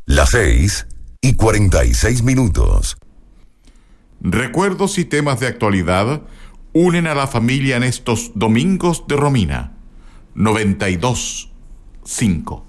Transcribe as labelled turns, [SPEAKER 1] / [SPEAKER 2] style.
[SPEAKER 1] Las 6:46.
[SPEAKER 2] Recuerdos y temas de actualidad unen a la familia en estos domingos de Romina. 92.5.